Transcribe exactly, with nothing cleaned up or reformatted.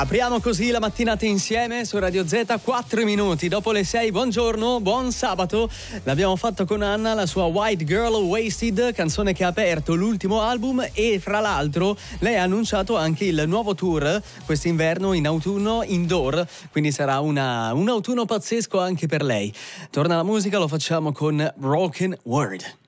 Apriamo così la mattinata insieme su Radio Z, quattro minuti dopo le sei. Buongiorno, buon sabato. L'abbiamo fatto con Anna, la sua White Girl Wasted, canzone che ha aperto l'ultimo album, e fra l'altro lei ha annunciato anche il nuovo tour quest'inverno in autunno indoor, quindi sarà una, un autunno pazzesco anche per lei. Torna la musica, lo facciamo con Broken Word.